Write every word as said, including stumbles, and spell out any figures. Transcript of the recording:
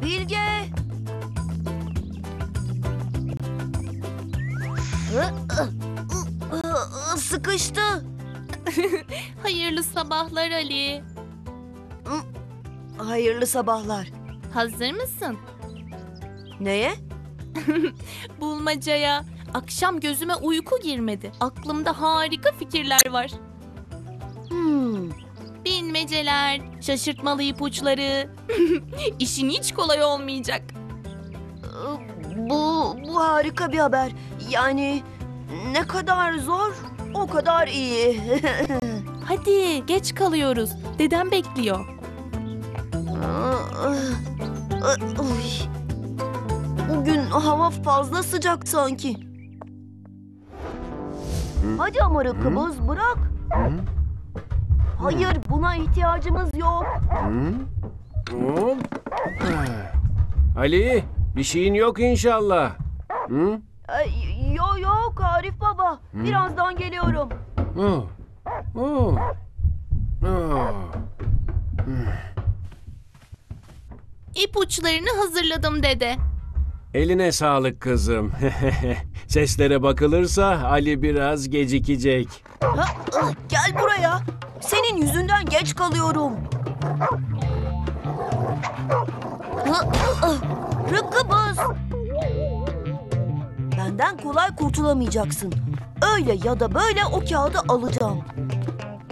Bilge! Sıkıştı. Hayırlı sabahlar Ali. Hayırlı sabahlar. Hazır mısın? Neye? Bulmacaya. Akşam gözüme uyku girmedi. Aklımda harika fikirler var. Hmm. Bilmeceler, şaşırtmalı ipuçları. İşin hiç kolay olmayacak. Bu, bu harika bir haber. Yani ne kadar zor, o kadar iyi. Hadi geç kalıyoruz. Dedem bekliyor. Uy. Bugün hava fazla sıcak sanki. Hadi ama Rıkkıbız, bırak. Hayır, buna ihtiyacımız yok. Hop. Ali, bir şeyin yok inşallah. Hı? Ay, Yok yok Arif baba. Birazdan geliyorum. Oh. Oh. Oh. İpuçlarını hazırladım dede. Eline sağlık kızım. Seslere bakılırsa Ali biraz gecikecek. Ha, ı, gel buraya. Senin yüzünden geç kalıyorum. Ha, ı, Rıkkıbız. Benden kolay kurtulamayacaksın. Öyle ya da böyle o kağıdı alacağım.